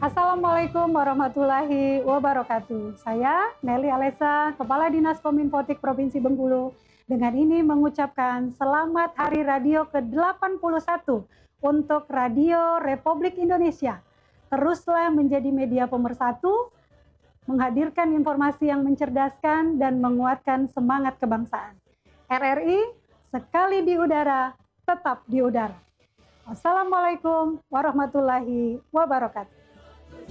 Assalamualaikum warahmatullahi wabarakatuh. Saya Nelly Alesa, Kepala Dinas Kominfotik Provinsi Bengkulu. Dengan ini mengucapkan selamat Hari Radio ke-81 untuk Radio Republik Indonesia. Teruslah menjadi media pemersatu, menghadirkan informasi yang mencerdaskan dan menguatkan semangat kebangsaan. RRI, sekali di udara, tetap di udara. Wassalamualaikum warahmatullahi wabarakatuh.